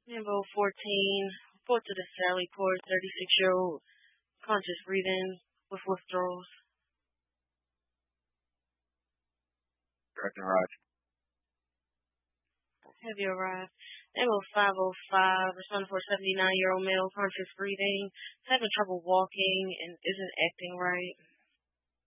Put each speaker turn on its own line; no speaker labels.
Info 14. Report to the Sally Port, 36-year-old, conscious breathing with withdrawals.
Directing arrived.
Have you arrived? Info 505. Responding for a 79-year-old male, conscious breathing, having trouble walking and isn't acting right.